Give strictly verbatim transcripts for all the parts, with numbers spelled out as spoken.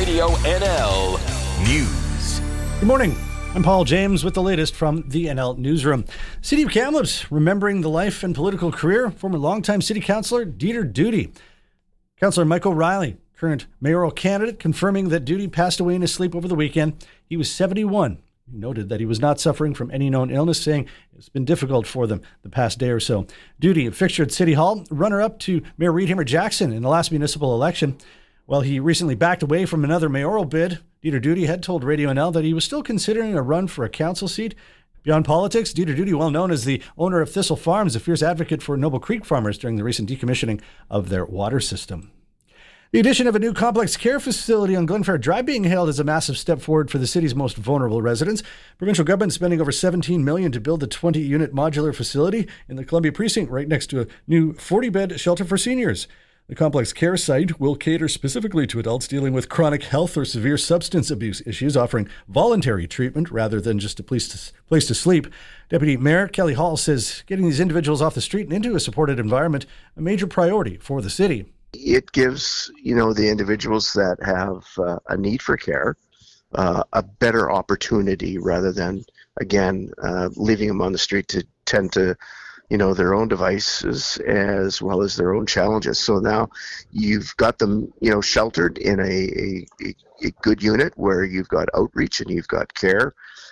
Radio N L News. Good morning. I'm Paul James with the latest from the N L Newsroom. City of Kamloops remembering the life and political career of former longtime city councillor Dieter Doody. Councillor Mike O'Reilly, current mayoral candidate, confirming that Doody passed away in his sleep over the weekend. He was seventy-one. He noted that he was not suffering from any known illness, saying it's been difficult for them the past day or so. Doody, a fixture at City Hall, runner-up to Mayor Reed Hammer Jackson in the last municipal election. While he recently backed away from another mayoral bid, Dieter Doody had told Radio N L that he was still considering a run for a council seat. Beyond politics, Dieter Doody, well known as the owner of Thistle Farms, a fierce advocate for Noble Creek farmers during the recent decommissioning of their water system. The addition of a new complex care facility on Glenfair Drive being hailed as a massive step forward for the city's most vulnerable residents. Provincial government spending over seventeen million dollars to build the twenty-unit modular facility in the Columbia Precinct right next to a new forty-bed shelter for seniors. The complex care site will cater specifically to adults dealing with chronic health or severe substance abuse issues, offering voluntary treatment rather than just a place to, place to sleep. Deputy Mayor Kelly Hall says getting these individuals off the street and into a supported environment a major priority for the city. It gives, you know, the individuals that have uh, a need for care uh, a better opportunity rather than, again, uh, leaving them on the street to tend to you know, their own devices as well as their own challenges. So now you've got them, you know, sheltered in a, a, a good unit where you've got outreach and you've got care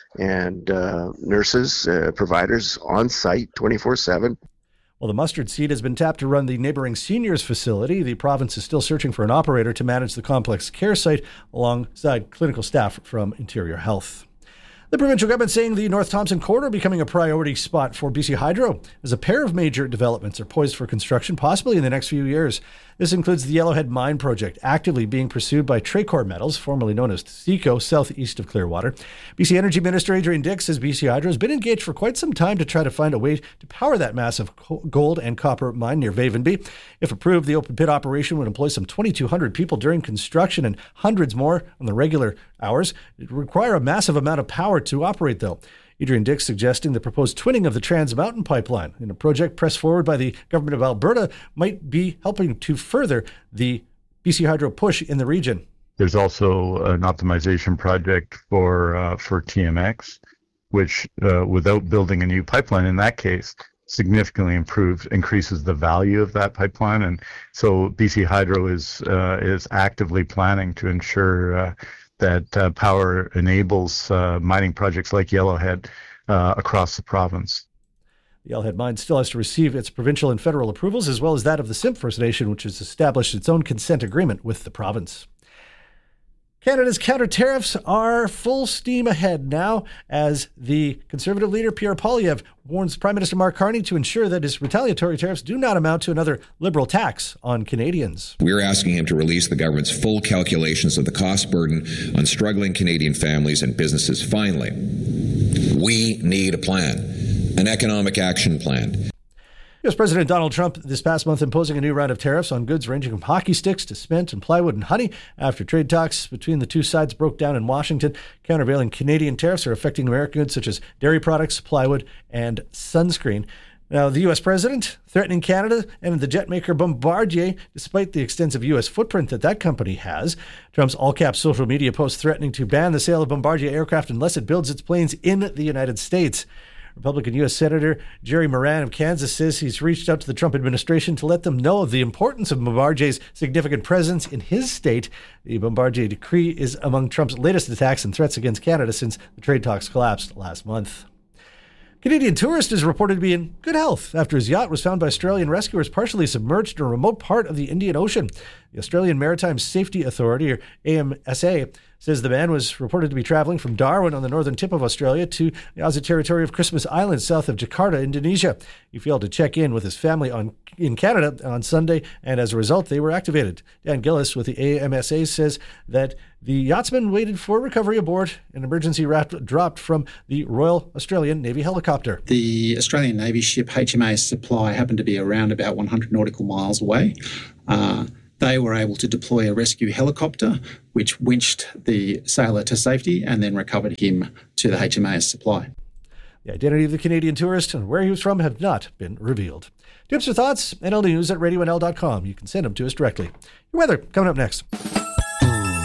and uh, nurses, uh, providers on site twenty-four seven. Well, the mustard seed has been tapped to run the neighboring seniors facility. The province is still searching for an operator to manage the complex care site alongside clinical staff from Interior Health. The provincial government saying the North Thompson corridor becoming a priority spot for B C Hydro, as a pair of major developments are poised for construction, possibly in the next few years. This includes the Yellowhead Mine project, actively being pursued by Tracor Metals, formerly known as CECO, southeast of Clearwater. B C Energy Minister Adrian Dix says B C Hydro has been engaged for quite some time to try to find a way to power that massive gold and copper mine near Vavenby. If approved, the open pit operation would employ some twenty-two hundred people during construction and hundreds more on the regular hours. It would require a massive amount of power to operate, though. Adrian Dix suggesting the proposed twinning of the Trans Mountain Pipeline in a project pressed forward by the government of Alberta might be helping to further the B C Hydro push in the region. There's also an optimization project for uh, for T M X, which uh, without building a new pipeline in that case, significantly improves, increases the value of that pipeline. And so B C Hydro is uh, is actively planning to ensure uh, that uh, power enables uh, mining projects like Yellowhead uh, across the province. The Yellowhead mine still has to receive its provincial and federal approvals, as well as that of the Simpcw First Nation, which has established its own consent agreement with the province. Canada's counter tariffs are full steam ahead now, as the Conservative leader Pierre Poilievre warns Prime Minister Mark Carney to ensure that his retaliatory tariffs do not amount to another Liberal tax on Canadians. We're asking him to release the government's full calculations of the cost burden on struggling Canadian families and businesses. Finally, we need a plan, an economic action plan. U S President Donald Trump this past month imposing a new round of tariffs on goods ranging from hockey sticks to cement and plywood and honey after trade talks between the two sides broke down in Washington. Countervailing Canadian tariffs are affecting American goods such as dairy products, plywood, and sunscreen. Now, the U S president threatening Canada and the jet maker Bombardier, despite the extensive U S footprint that that company has. Trump's all-caps social media post threatening to ban the sale of Bombardier aircraft unless it builds its planes in the United States. Republican U S Senator Jerry Moran of Kansas says he's reached out to the Trump administration to let them know of the importance of Bombardier's significant presence in his state. The Bombardier decree is among Trump's latest attacks and threats against Canada since the trade talks collapsed last month. Canadian tourist is reported to be in good health after his yacht was found by Australian rescuers partially submerged in a remote part of the Indian Ocean. The Australian Maritime Safety Authority, or A M S A, says the man was reported to be traveling from Darwin on the northern tip of Australia to the Aussie territory of Christmas Island south of Jakarta, Indonesia. He failed to check in with his family on in Canada on Sunday, and as a result, they were activated. Dan Gillis with the A M S A says that the yachtsman waited for recovery aboard an emergency raft dropped from the Royal Australian Navy helicopter. The Australian Navy ship H M A S Supply happened to be around about one hundred nautical miles away. Uh, They were able to deploy a rescue helicopter, which winched the sailor to safety and then recovered him to the H M A S Supply. The identity of the Canadian tourist and where he was from have not been revealed. Tips or thoughts? N L News at radio N L dot com. You can send them to us directly. Your weather coming up next.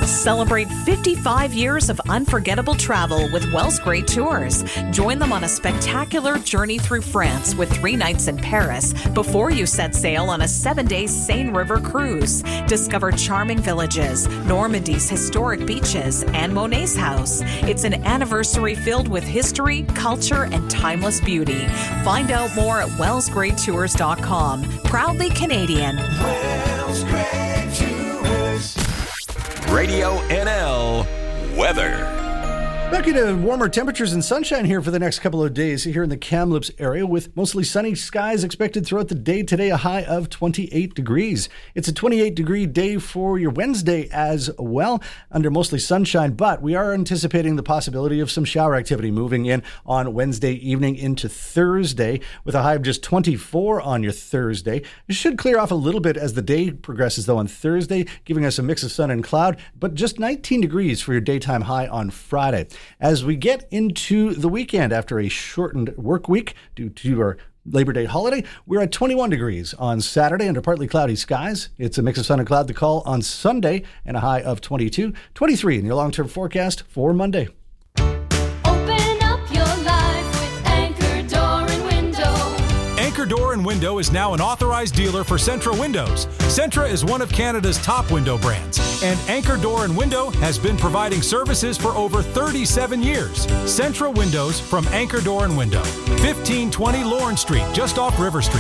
Celebrate fifty-five years of unforgettable travel with Wells Great Tours. Join them on a spectacular journey through France with three nights in Paris before you set sail on a seven-day Seine River cruise. Discover charming villages, Normandy's historic beaches, and Monet's house. It's an anniversary filled with history, culture, and timeless beauty. Find out more at wells great tours dot com. Proudly Canadian. Wells Great Tours. Radio N L weather. Back into warmer temperatures and sunshine here for the next couple of days here in the Kamloops area, with mostly sunny skies expected throughout the day today, a high of twenty-eight degrees. It's a twenty-eight degree day for your Wednesday as well, under mostly sunshine, but we are anticipating the possibility of some shower activity moving in on Wednesday evening into Thursday, with a high of just twenty-four on your Thursday. It should clear off a little bit as the day progresses, though, on Thursday, giving us a mix of sun and cloud, but just nineteen degrees for your daytime high on Friday. As we get into the weekend after a shortened work week due to our Labor Day holiday, we're at twenty-one degrees on Saturday under partly cloudy skies. It's a mix of sun and cloud to call on Sunday and a high of twenty-two, twenty-three in your long-term forecast for Monday. Open up your life with Anchor Door and Window. Anchor Door and Window is now an authorized dealer for Centra Windows. Centra is one of Canada's top window brands, and Anchor Door and Window has been providing services for over thirty-seven years. Centra Windows from Anchor Door and Window, fifteen twenty Lawrence Street, just off River Street.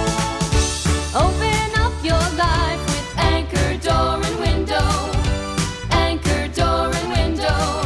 Open up your life with Anchor Door and Window. Anchor Door and Window.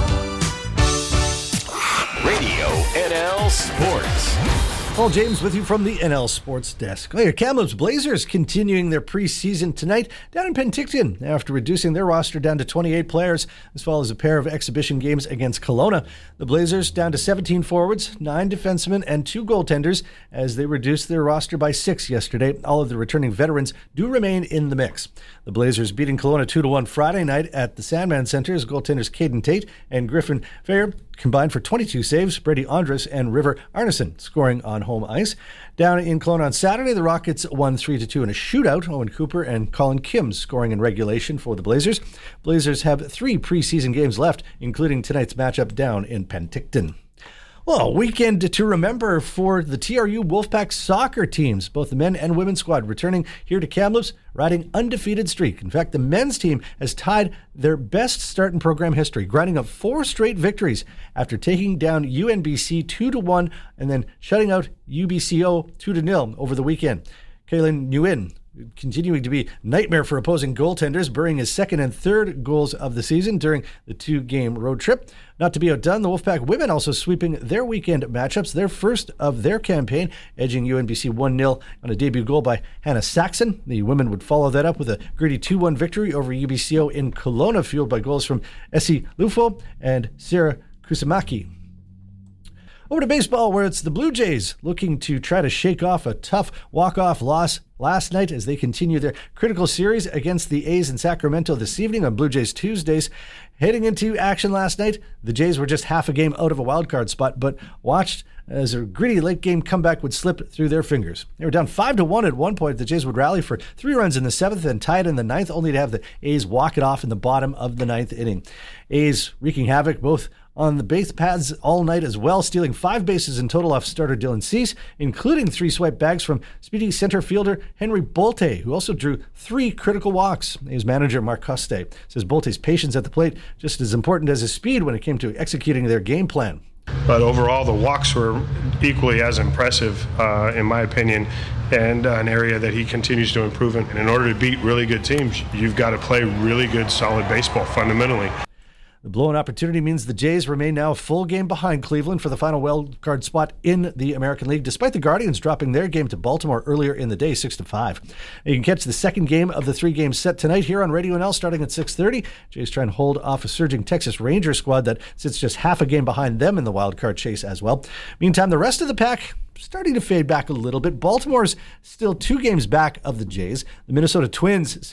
Radio N L Sports. Paul James with you from the N L Sports Desk. Oh, your Kamloops Blazers continuing their preseason tonight down in Penticton after reducing their roster down to twenty-eight players, as well as a pair of exhibition games against Kelowna. The Blazers down to seventeen forwards, nine defensemen, and two goaltenders as they reduced their roster by six yesterday. All of the returning veterans do remain in the mix. The Blazers beating Kelowna two to one Friday night at the Sandman Centre as goaltenders Caden Tate and Griffin Fair combined for twenty-two saves. Brady Andrus and River Arneson scoring on home ice. Down in Kelowna on Saturday, the Rockets won three to two in a shootout. Owen Cooper and Colin Kim scoring in regulation for the Blazers. Blazers have three preseason games left, including tonight's matchup down in Penticton. Well, a weekend to remember for the T R U Wolfpack soccer teams, both the men and women's squad returning here to Kamloops, riding undefeated streak. In fact, the men's team has tied their best start in program history, grinding up four straight victories after taking down U N B C two to one and then shutting out U B C O two to nil over the weekend. Kaylin Nguyen continuing to be nightmare for opposing goaltenders, burying his second and third goals of the season during the two-game road trip. Not to be outdone, the Wolfpack women also sweeping their weekend matchups, their first of their campaign, edging U N B C one nil on a debut goal by Hannah Saxon. The women would follow that up with a gritty two one victory over U B C O in Kelowna, fueled by goals from Essie Lufo and Sarah Kusamaki. Over to baseball, where it's the Blue Jays looking to try to shake off a tough walk-off loss last night as they continue their critical series against the A's in Sacramento this evening on Blue Jays Tuesdays. Heading into action last night, the Jays were just half a game out of a wildcard spot, but watched as a gritty late-game comeback would slip through their fingers. They were down five to one at one point. The Jays would rally for three runs in the seventh and tie it in the ninth, only to have the A's walk it off in the bottom of the ninth inning. A's wreaking havoc both on the base paths all night as well, stealing five bases in total off starter Dylan Cease, including three swipe bags from speedy center fielder Henry Bolte, who also drew three critical walks. His manager, Mark Coste, says Bolte's patience at the plate just as important as his speed when it came to executing their game plan. But overall, the walks were equally as impressive, uh, in my opinion, and uh, an area that he continues to improve in. And in order to beat really good teams, you've got to play really good, solid baseball fundamentally. The blow-in opportunity means the Jays remain now a full game behind Cleveland for the final wild card spot in the American League, despite the Guardians dropping their game to Baltimore earlier in the day, six to five. You can catch the second game of the three-game set tonight here on Radio N L starting at six thirty. Jays trying to hold off a surging Texas Ranger squad that sits just half a game behind them in the wild card chase as well. Meantime, the rest of the pack starting to fade back a little bit. Baltimore's still two games back of the Jays. The Minnesota Twins sitting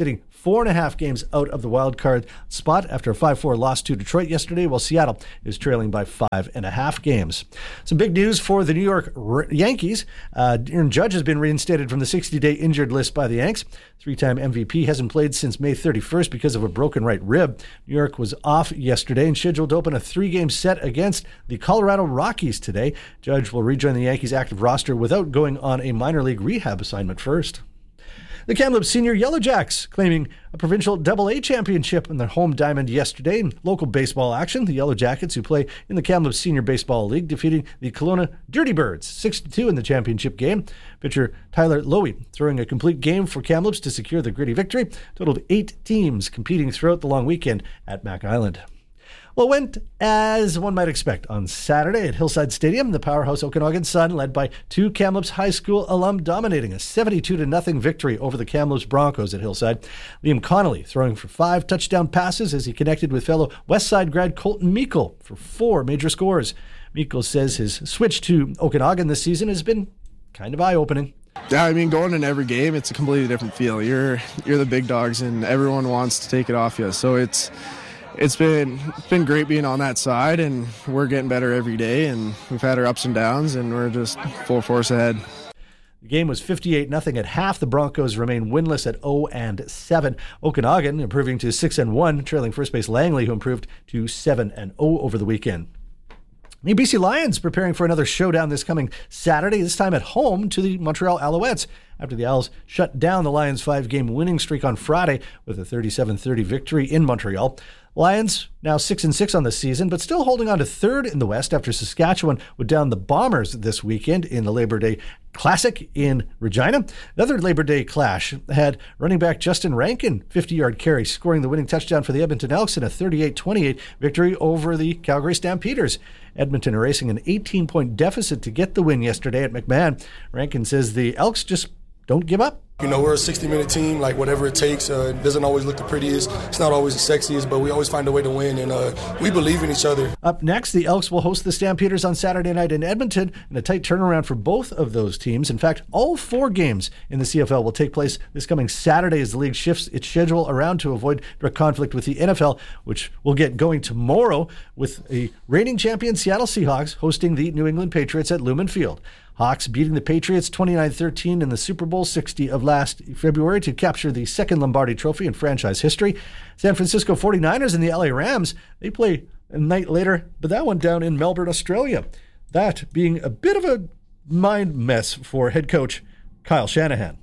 four and a half games out of the wild card spot after a five four loss to Detroit yesterday, while Seattle is trailing by five and a half games. Some big news for the New York Yankees. Uh, Aaron Judge has been reinstated from the sixty-day injured list by the Yanks. Three-time M V P hasn't played since May thirty-first because of a broken right rib. New York was off yesterday and scheduled to open a three-game set against the Colorado Rockies today. Judge will rejoin the Yankees' active roster without going on a minor league rehab assignment first. The Kamloops Senior Yellow Jacks claiming a provincial double A championship in their home diamond yesterday. In local baseball action, the Yellow Jackets, who play in the Kamloops Senior Baseball League, defeating the Kelowna Dirty Birds six to two in the championship game. Pitcher Tyler Lowy throwing a complete game for Kamloops to secure the gritty victory. Total of eight teams competing throughout the long weekend at Mac Island. Well, it went as one might expect on Saturday at Hillside Stadium. The powerhouse Okanagan Sun, led by two Kamloops High School alum, dominating a seventy-two to nothing victory over the Kamloops Broncos at Hillside. Liam Connolly throwing for five touchdown passes as he connected with fellow Westside grad Colton Meikle for four major scores. Meikle says his switch to Okanagan this season has been kind of eye-opening. Yeah, I mean, going in every game, it's a completely different feel. You're you're the big dogs, and everyone wants to take it off you. So it's It's been it's been great being on that side, and we're getting better every day, and we've had our ups and downs, and we're just full force ahead. The game was fifty-eight nothing at half. The Broncos remain winless at oh and seven. Okanagan improving to six and one, trailing first base Langley, who improved to seven and oh over the weekend. The B C Lions preparing for another showdown this coming Saturday, this time at home to the Montreal Alouettes, after the Owls shut down the Lions' five-game winning streak on Friday with a thirty-seven thirty victory in Montreal. Lions now six and six on the season, but still holding on to third in the West after Saskatchewan would down the Bombers this weekend in the Labor Day Classic in Regina. The other Labor Day clash had running back Justin Rankin, fifty-yard carry, scoring the winning touchdown for the Edmonton Elks in a thirty-eight twenty-eight victory over the Calgary Stampeders. Edmonton erasing an eighteen-point deficit to get the win yesterday at McMahon. Rankin says the Elks just don't give up. You know, we're a sixty-minute team, like whatever it takes. Uh, it doesn't always look the prettiest. It's not always the sexiest, but we always find a way to win, and uh, we believe in each other. Up next, the Elks will host the Stampeders on Saturday night in Edmonton, and a tight turnaround for both of those teams. In fact, all four games in the C F L will take place this coming Saturday as the league shifts its schedule around to avoid direct conflict with the N F L, which will get going tomorrow with a reigning champion Seattle Seahawks hosting the New England Patriots at Lumen Field. Hawks beating the Patriots twenty-nine thirteen in the Super Bowl sixty of last February to capture the second Lombardi Trophy in franchise history. San Francisco forty-niners and the L A Rams, they play a night later, but that one down in Melbourne, Australia. That being a bit of a mind mess for head coach Kyle Shanahan.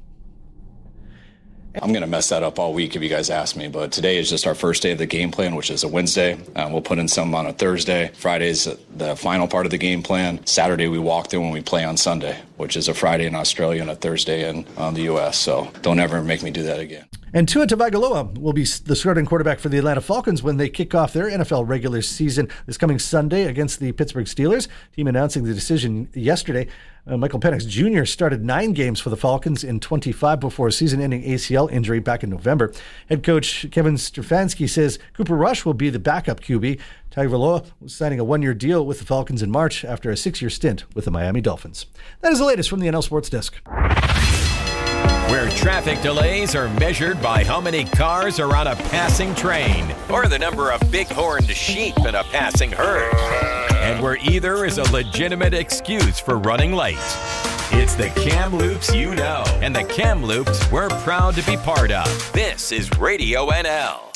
I'm going to mess that up all week if you guys ask me, but today is just our first day of the game plan, which is a Wednesday. Uh, we'll put in some on a Thursday. Friday's the final part of the game plan. Saturday we walk through when we play on Sunday, which is a Friday in Australia and a Thursday in um, the U S, so don't ever make me do that again. And Tua Tagovailoa will be the starting quarterback for the Atlanta Falcons when they kick off their N F L regular season this coming Sunday against the Pittsburgh Steelers. Team announcing the decision yesterday. Uh, Michael Penix Junior started nine games for the Falcons in twenty-five before a season-ending A C L injury back in November. Head coach Kevin Stefanski says Cooper Rush will be the backup Q B. Tagovailoa was signing a one-year deal with the Falcons in March after a six-year stint with the Miami Dolphins. That is the latest from the N L Sports Desk. Where traffic delays are measured by how many cars are on a passing train or the number of big-horned sheep in a passing herd. And where either is a legitimate excuse for running late. It's the Kamloops you know, and the Kamloops we're proud to be part of. This is Radio N L.